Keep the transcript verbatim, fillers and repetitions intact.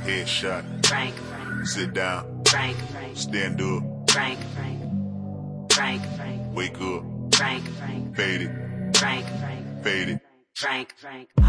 Headshot. Frank, Frank. Sit down. Frank, Frank. Stand up. Frank, Frank. Frank, Frank. Wake up. Frank, Frank. Fade it. Frank, Frank. Fade it. Frank, Frank.